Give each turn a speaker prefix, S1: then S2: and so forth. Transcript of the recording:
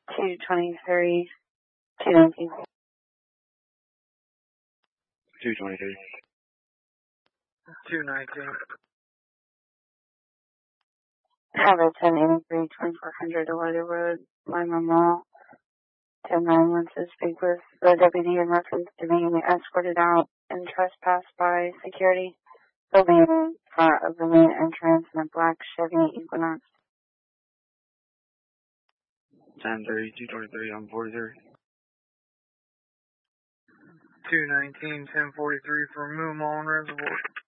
S1: 223, 219.
S2: 223.
S3: 219.
S1: Abbott 1083, 2400 Delaware Road, Lima Mall. 10-9 wants to speak with the deputy in reference to being escorted out and trespassed by security. He'll be in front of the main entrance in a black Chevy Equinox.
S2: 10-3, 223 on 43.
S3: 219, 1043 for Moon Mall and Reservoir.